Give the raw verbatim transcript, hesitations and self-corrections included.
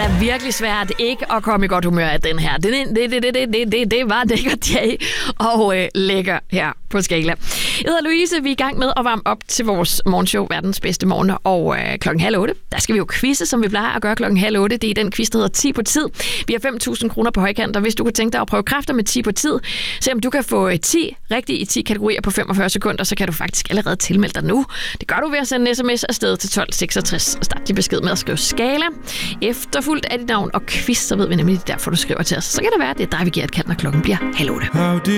da virkelig svært ikke at komme i godt humør af den her. Det, det, det, det, det, det, det var Nick og Jay og øh, lækker her på Skala. Jeg hedder Louise, vi er i gang med at varme op til vores morgenshow, verdens bedste morgen, og øh, klokken halv otte, der skal vi jo quizze, som vi plejer at gøre klokken halv otte. Det er den quiz, der hedder ti på tid. Vi har fem tusind kroner på højkant, og hvis du kan tænke dig at prøve kræfter med ti på tid, se om du kan få ti rigtigt i ti kategorier på femogfyrre sekunder, så kan du faktisk allerede tilmelde dig nu. Det gør du ved at sende en sms afsted til tolv seksogtres og start din besked med at skrive Skala. Efterfulgt af dit navn og quiz, så ved vi nemlig, det er derfor, du skriver til os. Så kan det være, det er dig, vi giver et kant, når klokken bliver halv otte.